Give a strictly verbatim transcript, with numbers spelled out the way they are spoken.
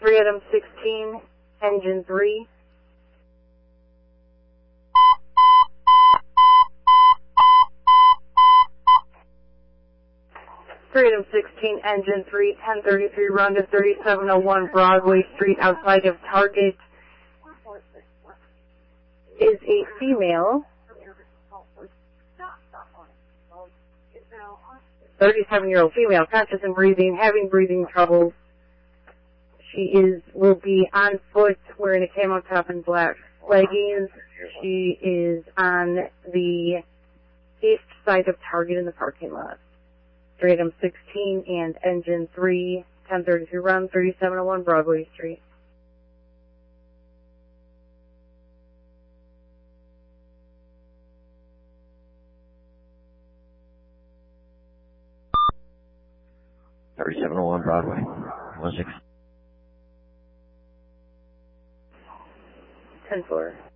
three item sixteen, engine three. three item sixteen, engine three, ten thirty-three, run to thirty-seven oh one Broadway Street outside of Target. Is a female. thirty-seven-year-old female, conscious and breathing, having breathing troubles. She is will be on foot, wearing a camo top and black leggings. She is on the east side of Target in the parking lot. three item sixteen and engine three, ten thirty-three run, thirty-seven oh one Broadway Street. thirty-seven oh one Broadway. one six. ten four.